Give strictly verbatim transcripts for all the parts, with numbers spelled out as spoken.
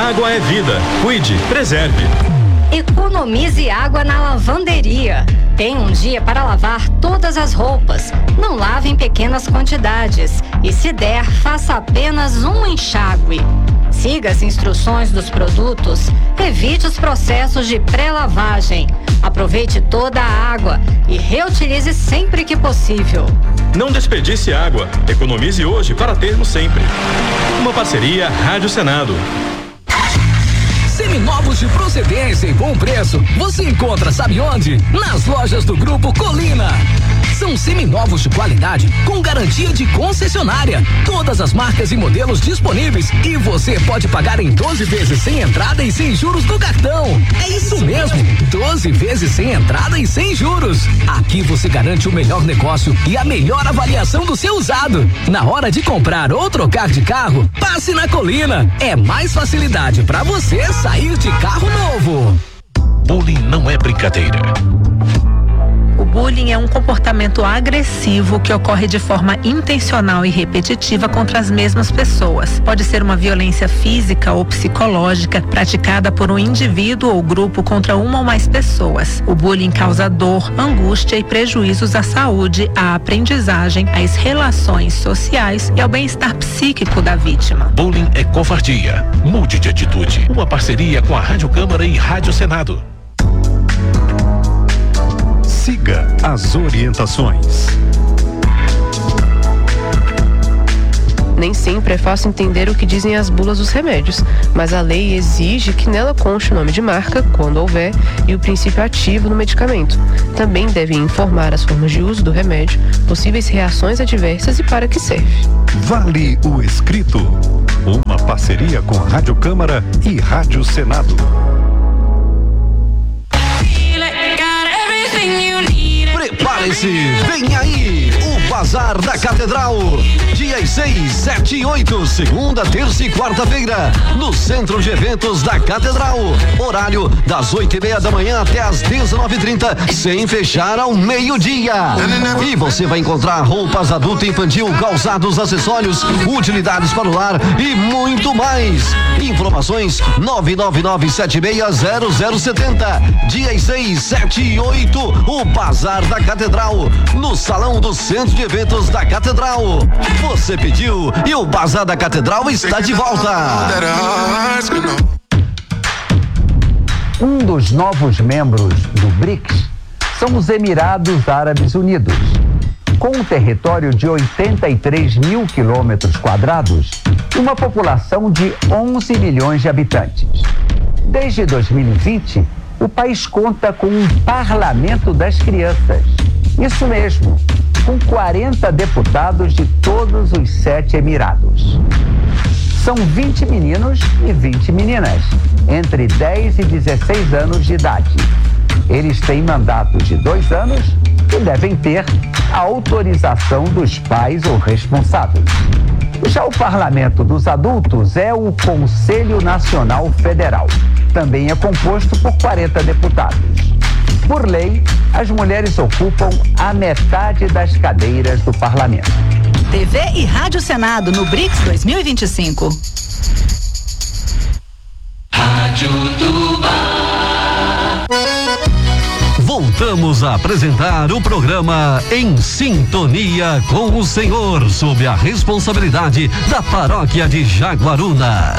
Água é vida. Cuide, preserve. Economize água na lavanderia. Tem um dia para lavar todas as roupas. Não lave em pequenas quantidades. E se der, faça apenas um enxágue. Siga as instruções dos produtos. Evite os processos de pré-lavagem. Aproveite toda a água e reutilize sempre que possível. Não desperdice água. Economize hoje para termos sempre. Uma parceria Rádio Senado. Seminovos de procedência e bom preço, você encontra sabe onde? Nas lojas do Grupo Colina. São seminovos de qualidade com garantia de concessionária. Todas as marcas e modelos disponíveis e você pode pagar em doze vezes sem entrada e sem juros no cartão. É isso mesmo, doze vezes sem entrada e sem juros. Aqui você garante o melhor negócio e a melhor avaliação do seu usado. Na hora de comprar ou trocar de carro, passe na Colina. É mais facilidade para você sair de carro novo. Bullying não é brincadeira. O bullying é um comportamento agressivo que ocorre de forma intencional e repetitiva contra as mesmas pessoas. Pode ser uma violência física ou psicológica praticada por um indivíduo ou grupo contra uma ou mais pessoas. O bullying causa dor, angústia e prejuízos à saúde, à aprendizagem, às relações sociais e ao bem-estar psíquico da vítima. Bullying é covardia. Mude de atitude. Uma parceria com a Rádio Câmara e Rádio Senado. Siga as orientações. Nem sempre é fácil entender o que dizem as bulas dos remédios, mas a lei exige que nela conste o nome de marca, quando houver, e o princípio ativo no medicamento. Também devem informar as formas de uso do remédio, possíveis reações adversas e para que serve. Vale o escrito. Uma parceria com a Rádio Câmara e Rádio Senado. Prepare-se, vem aí o Bazar da Catedral, dias seis, sete e oito, segunda, terça e quarta-feira, no Centro de Eventos da Catedral, horário das oito e meia da manhã até as dezenove e trinta, sem fechar ao meio-dia. E você vai encontrar roupas adulto e infantil, calçados, acessórios, utilidades para o lar e muito mais. Informações nove nove nove sete seis zero zero sete zero, dias seis, sete e oito, o Bazar da Catedral, no Salão do Centro de Eventos da Catedral. Você pediu e o Bazar da Catedral está de volta. Um dos novos membros do BRICS são os Emirados Árabes Unidos. Com um território de oitenta e três mil quilômetros quadrados e uma população de onze milhões de habitantes. Desde dois mil e vinte, o país conta com um Parlamento das Crianças. Isso mesmo, com quarenta deputados de todos os sete Emirados. São vinte meninos e vinte meninas, entre dez e dezesseis anos de idade. Eles têm mandatos de dois anos e devem ter a autorização dos pais ou responsáveis. Já o Parlamento dos Adultos é o Conselho Nacional Federal. Também é composto por quarenta deputados. Por lei, as mulheres ocupam a metade das cadeiras do parlamento. T V e Rádio Senado no BRICS dois mil e vinte e cinco. Rádio Tubá. Voltamos a apresentar o programa Em Sintonia com o Senhor, sob a responsabilidade da Paróquia de Jaguaruna.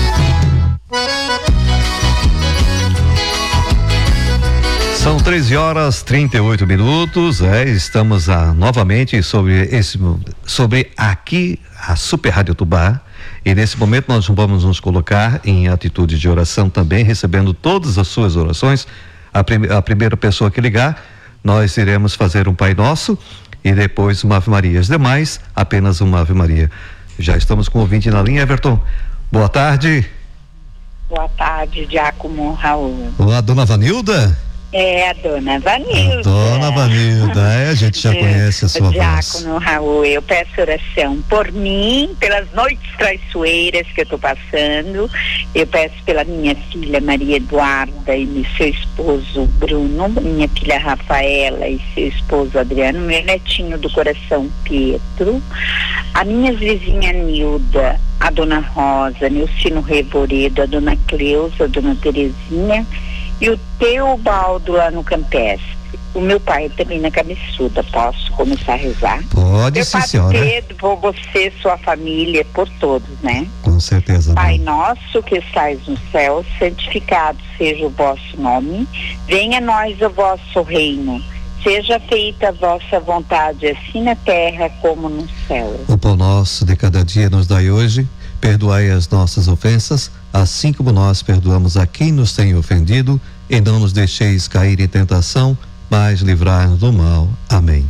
São treze horas e trinta e oito minutos, é, estamos a, novamente sobre esse, sobre aqui a Super Rádio Tubá, e nesse momento nós vamos nos colocar em atitude de oração também, recebendo todas as suas orações. A, prim, a primeira pessoa que ligar, nós iremos fazer um Pai Nosso e depois uma Ave Maria. As demais, apenas uma Ave Maria. Já estamos com o ouvinte na linha, Everton. Boa tarde. Boa tarde, Diácono Raul. Olá, dona Vanilda. É a dona Vanilda. A dona Vanilda, é, a gente já conhece a sua Diácono voz. Raul, eu peço oração por mim, pelas noites traiçoeiras que eu tô passando. Eu peço pela minha filha Maria Eduarda e seu esposo Bruno, minha filha Rafaela e seu esposo Adriano, meu netinho do coração Pietro, a minha vizinha Nilda, a dona Rosa, Nilcino Revoredo, a dona Cleusa, a dona Terezinha e o Teobaldo lá no Campestre. O meu pai também na Cabeçuda. Posso começar a rezar? Pode, sim, senhora. Pedro, por você, sua família, por todos, né? Com certeza. Pai não. nosso que estais no céu, santificado seja o vosso nome. Venha a nós o vosso reino. Seja feita a vossa vontade, assim na terra como no céu. O pão nosso de cada dia nos dai hoje. Perdoai as nossas ofensas, assim como nós perdoamos a quem nos tem ofendido, e não nos deixeis cair em tentação, mas livrai-nos do mal. Amém.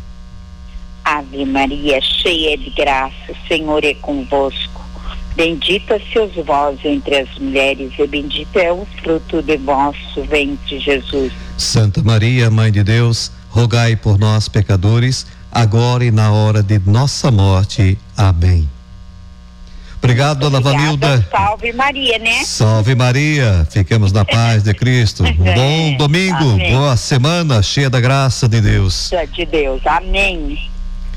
Ave Maria, cheia de graça, o Senhor é convosco. Bendita sois vós entre as mulheres, e bendito é o fruto de vosso ventre, Jesus. Santa Maria, Mãe de Deus, rogai por nós, pecadores, agora e na hora de nossa morte. Amém. Obrigado, dona Vanilda. Salve Maria, né? Salve Maria, fiquemos na paz de Cristo. Um bom domingo, Amém. Boa semana, cheia da graça de Deus. De Deus, amém.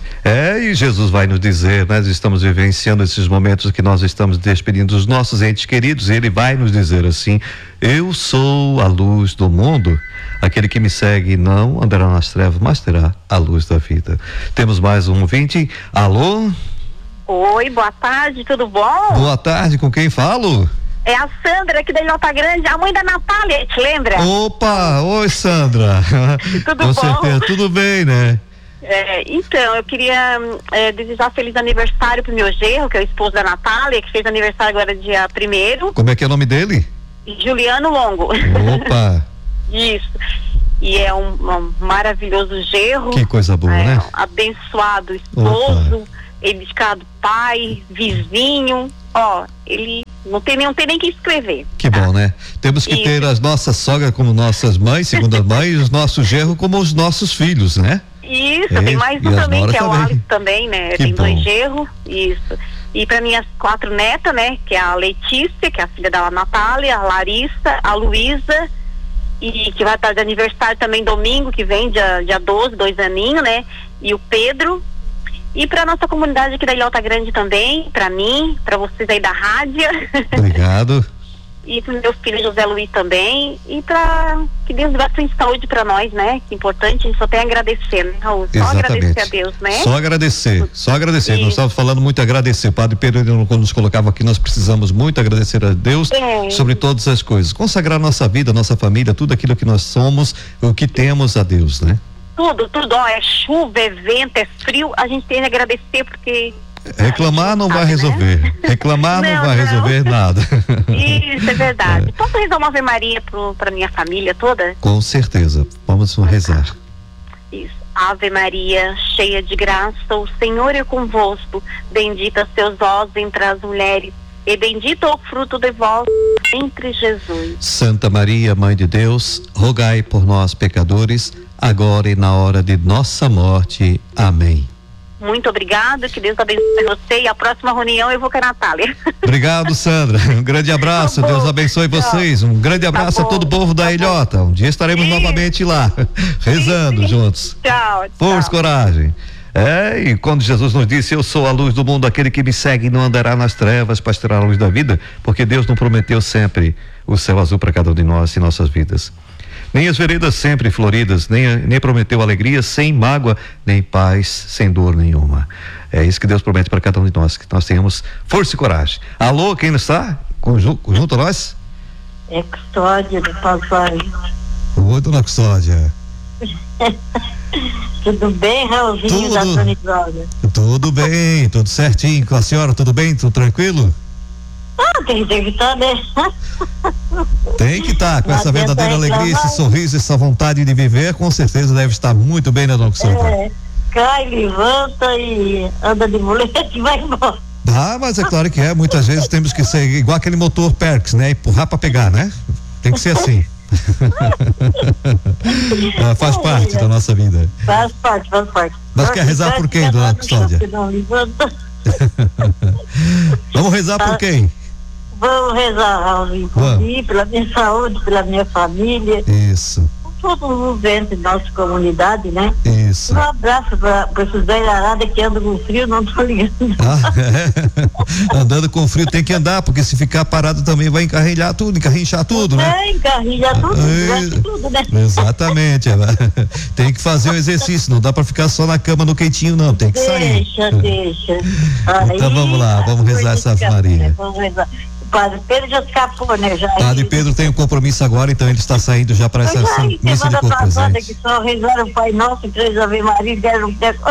É, e Jesus vai nos dizer, nós estamos vivenciando esses momentos que nós estamos despedindo dos nossos entes queridos, e ele vai nos dizer assim: eu sou a luz do mundo, aquele que me segue não andará nas trevas, mas terá a luz da vida. Temos mais um ouvinte. Alô? Oi, boa tarde, tudo bom? Boa tarde, com quem falo? É a Sandra aqui da Ilhota Grande, a mãe da Natália, te lembra? Opa, oi Sandra. Tudo com bom? certeza, tudo bem, né? É, então, eu queria é, desejar feliz aniversário pro meu genro, que é o esposo da Natália, que fez aniversário agora dia primeiro. Como é que é o nome dele? Juliano Longo. Opa. Isso. E é um, um maravilhoso genro. Que coisa boa, é, né? Abençoado esposo. Opa. Dedicado pai, vizinho, ó, ele não tem, não tem nem que escrever. Que tá? bom, né? Temos que Isso. ter as nossas sogras como nossas mães, segundas mães, e os nossos genros como os nossos filhos, né? Isso, É, tem mais e um as também, noras que é o também. Alex também, né? Que Tem bom. dois genros, isso. E para minhas quatro netas, né? Que é a Letícia, que é a filha da Natália, a Larissa, a Luísa, e que vai estar de aniversário também domingo, que vem, dia, dia doze, dois aninhos, né? E o Pedro. E para nossa comunidade aqui da Ilhota Grande também, para mim, para vocês aí da rádio. Obrigado. E pro meu filho José Luiz também. E para que Deus dê bastante saúde para nós, né? Que importante, a gente só tem a agradecer, né, Raul? Só Exatamente. agradecer a Deus, né? Só agradecer, só agradecer. Isso. Nós estamos falando muito agradecer. O Padre Pedro, quando nos colocava aqui, nós precisamos muito agradecer a Deus É. sobre todas as coisas. Consagrar nossa vida, nossa família, tudo aquilo que nós somos, o que temos a Deus, né? Tudo, tudo, ó, é chuva, é vento, é frio, a gente tem que agradecer porque... Reclamar não vai sabe, resolver. né? Reclamar não, Não, vai não. resolver nada. Isso, é verdade. Posso rezar uma Ave Maria pro, pra minha família toda? Com certeza. Vamos rezar. Isso. Ave Maria, cheia de graça, o Senhor é convosco. Bendita seus vós entre as mulheres, e bendito é o fruto de vós entre Jesus. Santa Maria, Mãe de Deus, rogai por nós, pecadores, agora e na hora de nossa morte. Amém. Muito obrigada, que Deus abençoe você, e a próxima reunião eu vou com a Natália. Obrigado, Sandra. Um grande abraço. Tá bom. Deus abençoe Tchau. vocês. Um grande abraço Tá a todo o bom. povo da Tá Ilhota. Um dia estaremos Sim. novamente lá, rezando Sim. juntos. Tchau, Força, tchau. coragem. É, e quando Jesus nos disse: eu sou a luz do mundo, aquele que me segue não andará nas trevas, mas terá a luz da vida, porque Deus não prometeu sempre o céu azul para cada um de nós e nossas vidas. Nem as veredas sempre floridas, nem, nem prometeu alegria sem mágoa, nem paz sem dor nenhuma. É isso que Deus promete para cada um de nós, que nós tenhamos força e coragem. Alô, quem está? Conjunto, junto a nós? É Custódia do Papai. Oi, dona Custódia. Tudo bem, Raulzinho Tudo. da Dona Isolda? Tudo bem, tudo certinho com a senhora, tudo bem, tudo tranquilo? Ah, tem que estar, né? Tem que estar, com Não essa adianta verdadeira alegria, reclamar. esse sorriso, essa vontade de viver, com certeza deve estar muito bem, né, dona Custódia? É, cai, levanta e anda de muleta e vai embora. Ah, mas é claro que é, muitas vezes temos que ser igual aquele motor Perks, né, empurrar para pegar, né? Tem que ser assim. ah, faz parte da nossa vida. Faz parte, faz parte. Mas quer rezar por quem, dona Custódia? Vamos rezar por quem? Vamos rezar, Raulzinho, por mim, pela minha saúde, pela minha família. Isso. Todos os entes da nossa comunidade, né? Isso. Um abraço para esses velharadas que andam com frio, não tô ligando. Ah, é. Andando com frio tem que andar, porque se ficar parado também vai encarrilhar tudo, encarrinchar tudo, né? É, encarrilhar tudo, é, tudo, né? Exatamente. Tem que fazer o exercício, não dá para ficar só na cama no quentinho, não, tem que deixa, sair. Deixa, deixa. Aí, então vamos lá, vamos rezar essa Ave Maria. Vamos rezar. O Padre Pedro já escapou, né? Já Padre Pedro tem um compromisso agora, então ele está saindo já para essa missa de corpo presente. Que só rezaram o Pai Nosso, três Ave Maria e deram um negócio.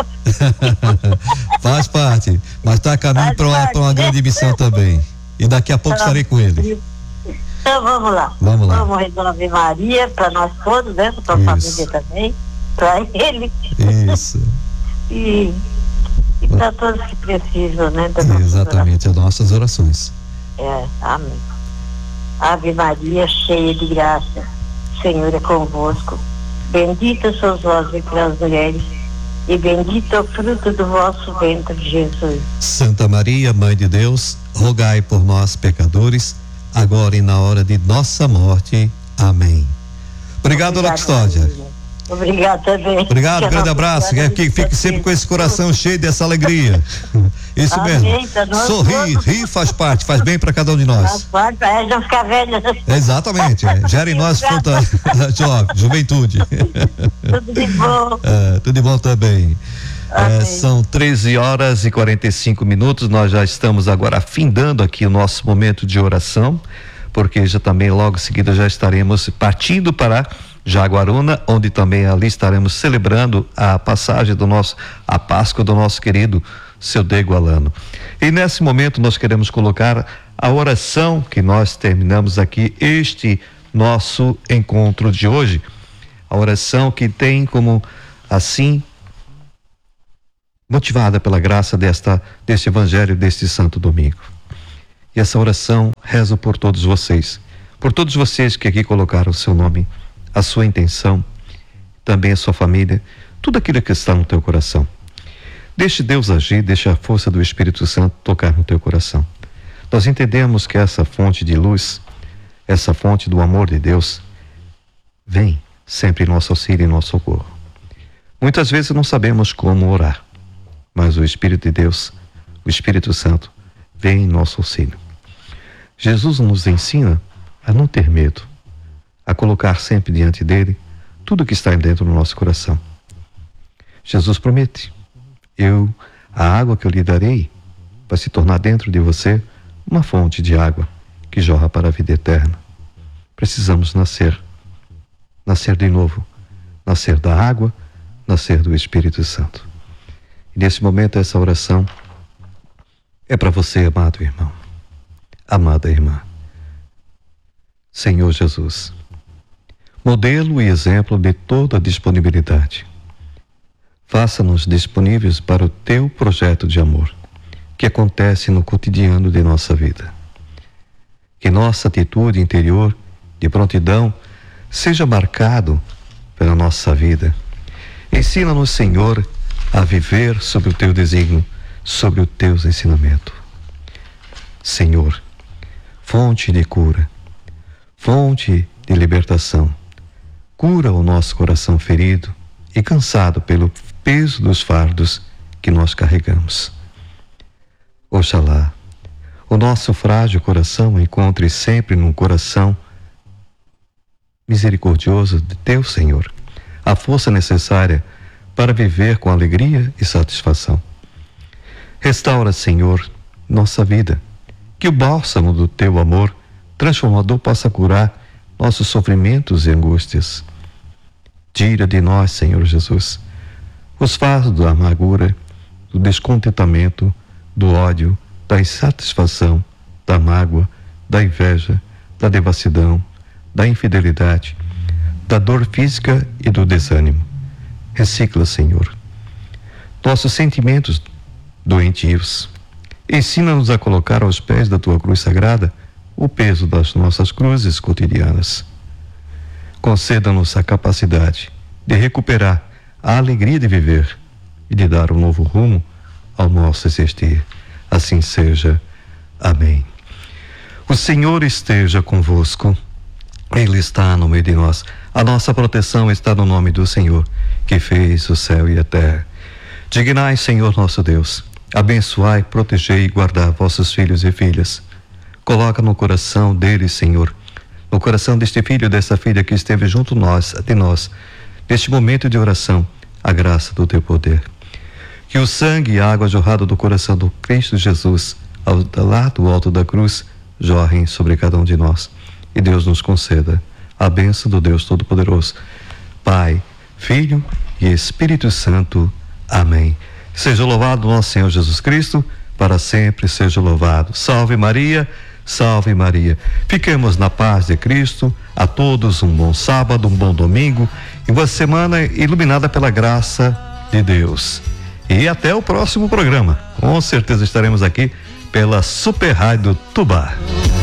Faz parte, mas está a caminho para uma, uma grande missão também. E daqui a pouco tá, estarei com ele. Então vamos lá. Vamos lá. Vamos rezar a Ave Maria para nós todos, né? Para a família também, para ele. Isso. e e para todos que precisam, né? Exatamente, as nossas orações. É, amém. Ave Maria, cheia de graça, o Senhor é convosco. Bendita sois vós entre as mulheres, e bendito é o fruto do vosso ventre, Jesus. Santa Maria, Mãe de Deus, rogai por nós, pecadores, agora e na hora de nossa morte. Amém. Obrigado, Dona Custódia. Obrigado também. Obrigado, um grande abraço. Que, que fique sempre com esse coração cheio dessa alegria. Isso Amém, mesmo. Tá Sorrir, rir faz parte, faz bem para cada um de nós. Faz parte, é, não ficar velha. Exatamente. É. Gera em nós fruta jovem, juventude. Tudo de bom. É, tudo de bom também. É, são treze horas e quarenta e cinco minutos. Nós já estamos agora findando aqui o nosso momento de oração, porque já também logo em seguida já estaremos partindo para Jaguaruna, onde também ali estaremos celebrando a passagem do nosso, a Páscoa do nosso querido Seu Dego Alano. E nesse momento nós queremos colocar a oração que nós terminamos aqui, este nosso encontro de hoje. A oração que tem como, assim, motivada pela graça desta, deste evangelho, deste santo domingo. E essa oração rezo por todos vocês, por todos vocês que aqui colocaram o seu nome, a sua intenção, também a sua família, tudo aquilo que está no teu coração. Deixe Deus agir, deixe a força do Espírito Santo tocar no teu coração. Nós entendemos que essa fonte de luz, essa fonte do amor de Deus, vem sempre em nosso auxílio e em nosso socorro. Muitas vezes não sabemos como orar, mas o Espírito de Deus, o Espírito Santo, vem em nosso auxílio. Jesus nos ensina a não ter medo, a colocar sempre diante dele tudo que está dentro do nosso coração. Jesus promete: eu, a água que eu lhe darei, vai se tornar dentro de você uma fonte de água que jorra para a vida eterna. Precisamos nascer, nascer de novo, nascer da água, nascer do Espírito Santo. E nesse momento essa oração é para você, amado irmão, amada irmã. Senhor Jesus, modelo e exemplo de toda a disponibilidade, faça-nos disponíveis para o teu projeto de amor, que acontece no cotidiano de nossa vida. Que nossa atitude interior de prontidão seja marcado pela nossa vida. Ensina-nos, Senhor, a viver sob o teu desígnio, sobre o teu ensinamento. Senhor, fonte de cura, fonte de libertação, cura o nosso coração ferido e cansado pelo peso dos fardos que nós carregamos. Oxalá o nosso frágil coração encontre sempre num coração misericordioso de teu Senhor a força necessária para viver com alegria e satisfação. Restaura, Senhor, nossa vida, que o bálsamo do teu amor transformador possa curar nossos sofrimentos e angústias. Tira de nós, Senhor Jesus, os fardos da amargura, do descontentamento, do ódio, da insatisfação, da mágoa, da inveja, da devassidão, da infidelidade, da dor física e do desânimo. Recicla, Senhor, nossos sentimentos doentios. Ensina-nos a colocar aos pés da tua cruz sagrada o peso das nossas cruzes cotidianas. conceda-nos a capacidade de recuperar a alegria de viver e de dar um novo rumo ao nosso existir. Assim seja. Amém. O Senhor esteja convosco. Ele está no meio de nós. A nossa proteção está no nome do Senhor, que fez o céu e a terra. Dignai, Senhor nosso Deus, abençoai, protegei e guardai vossos filhos e filhas. Coloca no coração deles, Senhor, no coração deste filho e desta filha que esteve junto nós, de nós, neste momento de oração, a graça do teu poder. Que o sangue e a água jorrada do coração do Cristo Jesus, ao lá do alto da cruz, jorrem sobre cada um de nós. E Deus nos conceda a bênção do Deus Todo-Poderoso, Pai, Filho e Espírito Santo. Amém. Seja louvado nosso Senhor Jesus Cristo, para sempre seja louvado. Salve Maria, salve Maria. Fiquemos na paz de Cristo. A todos um bom sábado, um bom domingo e uma semana iluminada pela graça de Deus. E até o próximo programa. Com certeza estaremos aqui pela Super Rádio Tubá.